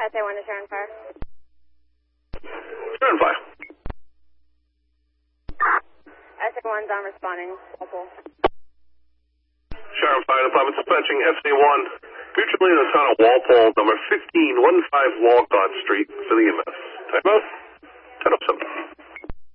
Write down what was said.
SA1 to Sharon Fire. Sharon Fire. SA1's on responding. Local. Sharon Fire Department dispatching SA1. Mutually in the town of Walpole, number 1515 Walcott Street for the EMS. Time out. 10:07.